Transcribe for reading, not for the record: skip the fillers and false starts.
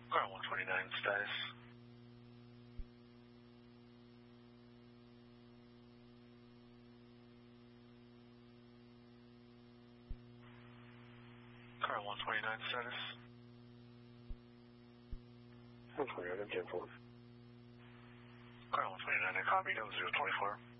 Car 129 status. Car 129 status. 129, I'm 10-4. Car 129, I copy, that was 024.